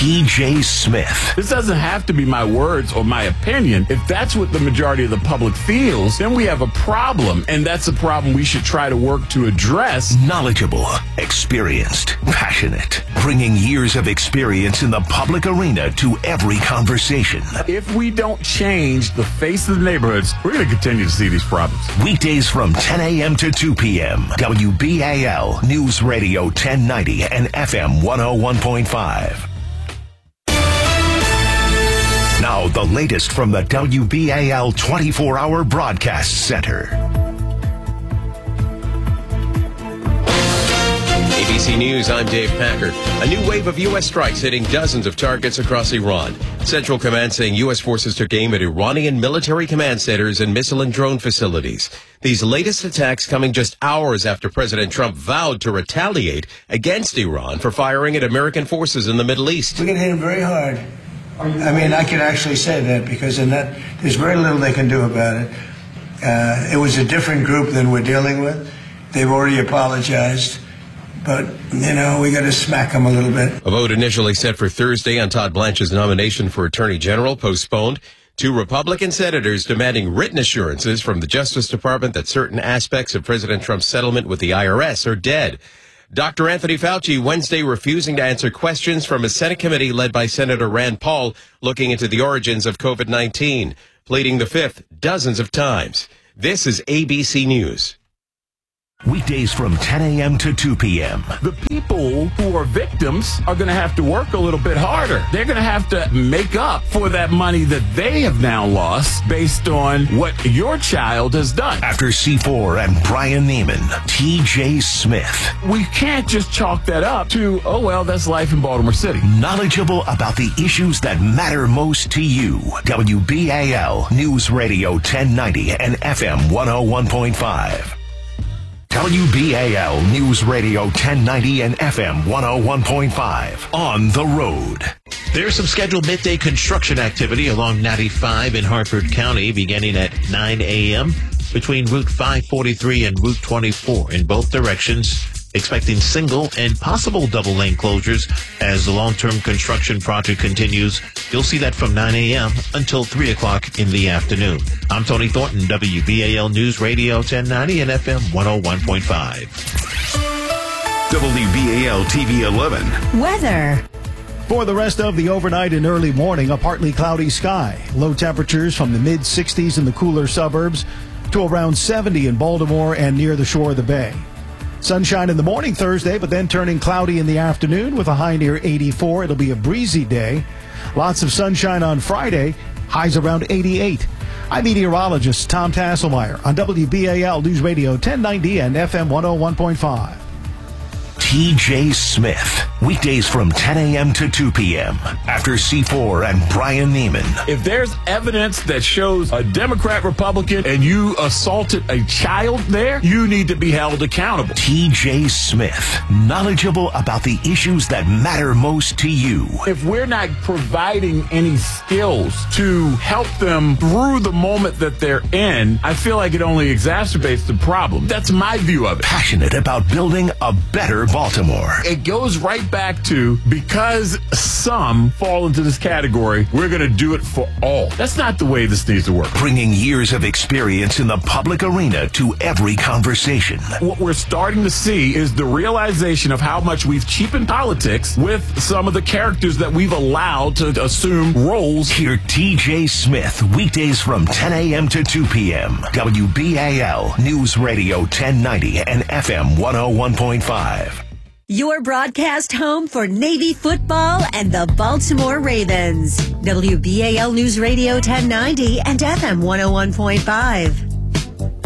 TJ Smith. This doesn't have to be my words or my opinion. If that's what the majority of the public feels, then we have a problem, and that's a problem we should try to work to address. Knowledgeable, experienced, passionate, bringing years of experience in the public arena to every conversation. If we don't change the face of the neighborhoods, we're going to continue to see these problems. Weekdays from 10 a.m. to 2 p.m. WBAL News Radio 1090 and FM 101.5. Now, the latest from the WBAL 24-hour broadcast center. ABC News, I'm Dave Packer. A new wave of U.S. strikes hitting dozens of targets across Iran. Central Command saying U.S. forces took aim at Iranian military command centers and missile and drone facilities. These latest attacks coming just hours after President Trump vowed to retaliate against Iran for firing at American forces in the Middle East. We're going to hit them very hard. I mean, I can actually say that because in that, there's very little they can do about it. It was a different group than we're dealing with. They've already apologized. But, you know, we got to smack them a little bit. A vote initially set for Thursday on Todd Blanche's nomination for Attorney General postponed. 2 Republican senators demanding written assurances from the Justice Department that certain aspects of President Trump's settlement with the IRS are dead. Dr. Anthony Fauci Wednesday refusing to answer questions from a Senate committee led by Senator Rand Paul looking into the origins of COVID-19, pleading the fifth dozens of times. This is ABC News. Weekdays from 10 a.m. to 2 p.m. The people who are victims are going to have to work a little bit harder. They're going to have to make up for that money that they have now lost based on what your child has done. After C4 and Brian Neiman, TJ Smith. We can't just chalk that up to, oh, well, that's life in Baltimore City. Knowledgeable about the issues that matter most to you. WBAL News Radio 1090 and FM 101.5. WBAL News Radio 1090 and FM 101.5. On the road. There's some scheduled midday construction activity along 95 in Hartford County beginning at 9 a.m. between Route 543 and Route 24 in both directions. Expecting single and possible double lane closures as the long-term construction project continues. You'll see that from 9 a.m. until 3 o'clock in the afternoon. I'm Tony Thornton, WBAL News Radio 1090 and FM 101.5. WBAL TV 11. Weather. For the rest of the overnight and early morning, a partly cloudy sky. Low temperatures from the mid-60s in the cooler suburbs to around 70 in Baltimore and near the shore of the bay. Sunshine in the morning Thursday, but then turning cloudy in the afternoon with a high near 84. It'll be a breezy day. Lots of sunshine on Friday, highs around 88. I'm meteorologist Tom Tasselmeyer on WBAL News Radio 1090 and FM 101.5. TJ Smith. Weekdays from 10 a.m. to 2 p.m. After C4 and Brian Neiman. If there's evidence that shows a Democrat, Republican, and you assaulted a child there, you need to be held accountable. TJ Smith. Knowledgeable about the issues that matter most to you. If we're not providing any skills to help them through the moment that they're in, I feel like it only exacerbates the problem. That's my view of it. Passionate about building a better Baltimore. It goes right back to, because some fall into this category, we're going to do it for all. That's not the way this needs to work. Bringing years of experience in the public arena to every conversation. What we're starting to see is the realization of how much we've cheapened politics with some of the characters that we've allowed to assume roles. Hear TJ Smith weekdays from 10 a.m. to 2 p.m. WBAL News Radio 1090 and FM 101.5. Your broadcast home for Navy football and the Baltimore Ravens. WBAL News Radio 1090 and FM 101.5.